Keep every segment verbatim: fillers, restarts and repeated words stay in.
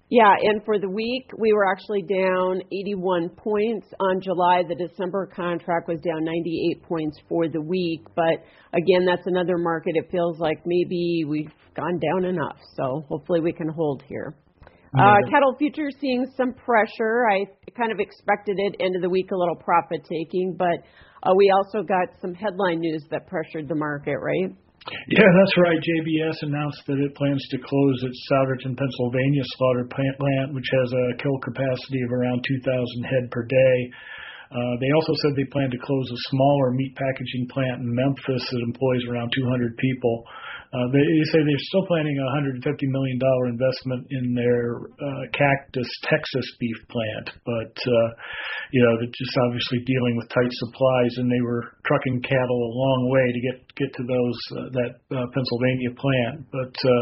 Yeah, and for the week, we were actually down eighty-one points on July. The December contract was down ninety-eight points for the week. But again, that's another market. It feels like maybe we've gone down enough. So hopefully we can hold here. Uh, cattle futures seeing some pressure. I kind of expected it. End of the week, a little profit taking. But uh, we also got some headline news that pressured the market, right? Yeah, that's right. J B S announced that it plans to close its Souderton, Pennsylvania slaughter plant, which has a kill capacity of around two thousand head per day. Uh, they also said they plan to close a smaller meat packaging plant in Memphis that employs around two hundred people. Uh, they, they say they're still planning a one hundred fifty million dollars investment in their uh, Cactus, Texas beef plant. But, uh, you know, they're just obviously dealing with tight supplies, and they were trucking cattle a long way to get, get to those uh, that uh, Pennsylvania plant. But uh,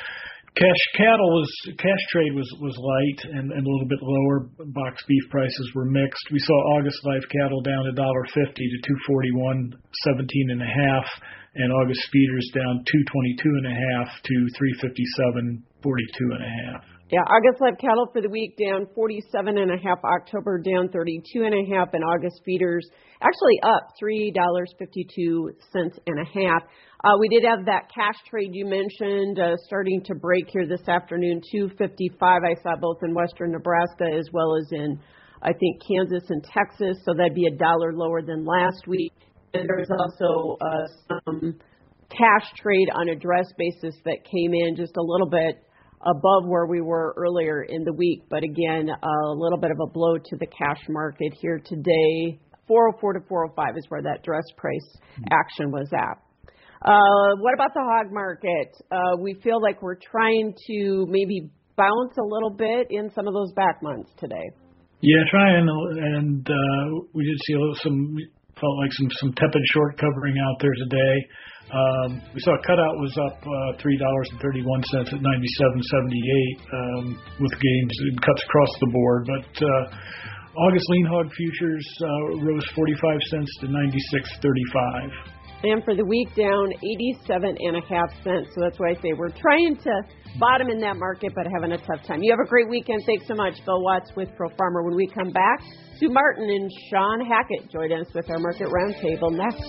cash cattle was cash trade was, was light and, and a little bit lower. Box beef prices were mixed. We saw August live cattle down one dollar fifty to two forty-one seventeen and a half. And August feeders down two twenty-two and a half to three fifty-seven forty-two and a half. Yeah, August live cattle for the week down forty-seven and a half. October down thirty-two and a half, and August feeders actually up three dollars fifty-two cents and a half. Uh, we did have that cash trade you mentioned uh, starting to break here this afternoon. two fifty-five. I saw both in western Nebraska as well as in I think Kansas and Texas. So that'd be a dollar lower than last week. And there's also uh, some cash trade on a dress basis that came in just a little bit above where we were earlier in the week. But again, a little bit of a blow to the cash market here today. four oh four to four oh five is where that dress price action was at. Uh, what about the hog market? Uh, we feel like we're trying to maybe bounce a little bit in some of those back months today. Yeah, trying, and uh, we did see a little, some... Felt like some, some tepid short covering out there today. Um, we saw cutout was up uh, three dollars and thirty-one cents at ninety-seven seventy-eight um, with gains and cuts across the board. But uh, August lean hog futures uh, rose forty-five cents to ninety-six thirty-five. And for the week down eighty-seven and a half cents. So that's why I say we're trying to bottom in that market, but having a tough time. You have a great weekend. Thanks so much. Bill Watts with Pro Farmer. When we come back, Sue Martin and Sean Hackett join us with our Market Roundtable next.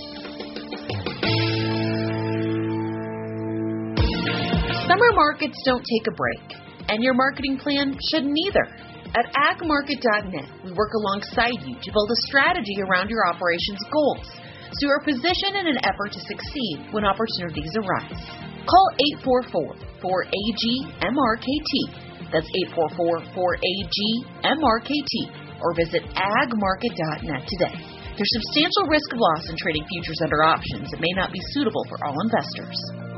Summer markets don't take a break, and your marketing plan shouldn't either. At ag market dot net, we work alongside you to build a strategy around your operations goals, so you are positioned in an effort to succeed when opportunities arise. Call eight four four, four A G, M R K T. That's eight four four, four A G, M R K T. Or visit ag market dot net today. There's substantial risk of loss in trading futures under options that may not be suitable for all investors.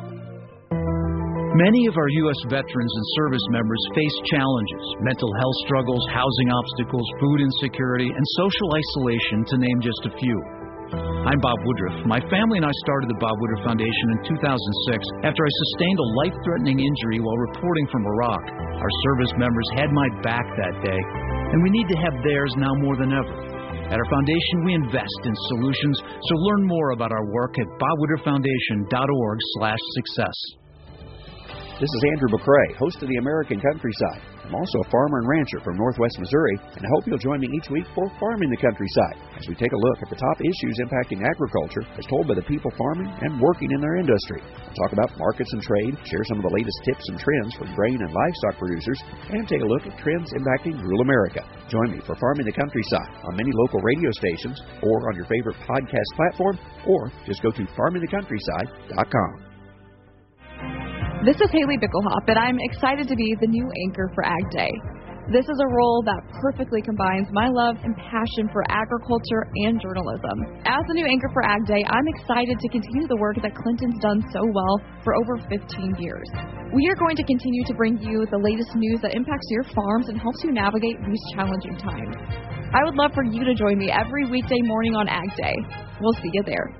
Many of our U S veterans and service members face challenges, mental health struggles, housing obstacles, food insecurity, and social isolation, to name just a few. I'm Bob Woodruff. My family and I started the Bob Woodruff Foundation in two thousand six after I sustained a life-threatening injury while reporting from Iraq. Our service members had my back that day, and we need to have theirs now more than ever. At our foundation, we invest in solutions, so learn more about our work at bob woodruff foundation dot org slash success. This is Andrew McCrae, host of the American Countryside. I'm also a farmer and rancher from Northwest Missouri, and I hope you'll join me each week for Farming the Countryside, as we take a look at the top issues impacting agriculture as told by the people farming and working in their industry. We'll talk about markets and trade, share some of the latest tips and trends for grain and livestock producers, and take a look at trends impacting rural America. Join me for Farming the Countryside on many local radio stations or on your favorite podcast platform, or just go to farming the countryside dot com. This is Haley Bickelhoff, and I'm excited to be the new anchor for Ag Day. This is a role that perfectly combines my love and passion for agriculture and journalism. As the new anchor for Ag Day, I'm excited to continue the work that Clinton's done so well for over fifteen years. We are going to continue to bring you the latest news that impacts your farms and helps you navigate these challenging times. I would love for you to join me every weekday morning on Ag Day. We'll see you there.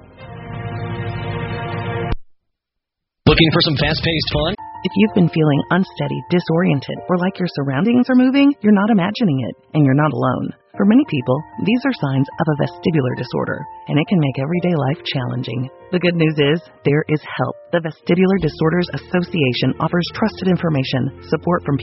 Looking for some fast-paced fun? If you've been feeling unsteady, disoriented, or like your surroundings are moving, you're not imagining it, and you're not alone. For many people, these are signs of a vestibular disorder, and it can make everyday life challenging. The good news is, there is help. The Vestibular Disorders Association offers trusted information, support from